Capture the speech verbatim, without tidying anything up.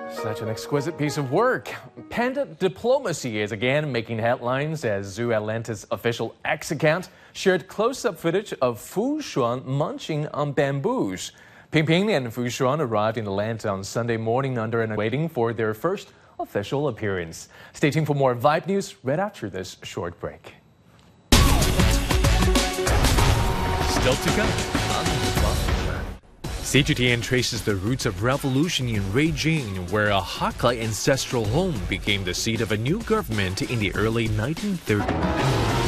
Such an exquisite piece of work. Panda diplomacy is again making headlines as Zoo Atlantis' official X account shared close-up footage of Fu Xuan munching on bamboos. Pingping and Fu Xuan arrived in Atlanta on Sunday morning under and waiting for their first official appearance. Stay tuned for more Vibe News right after this short break. Still to come. C G T N traces the roots of revolution in Beijing, where a Hakka ancestral home became the seat of a new government in the early nineteen thirties.